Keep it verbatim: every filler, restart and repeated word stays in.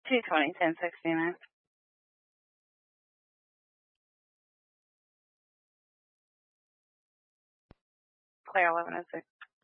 two twenty, ten sixty-nine. Claire, eleven oh six.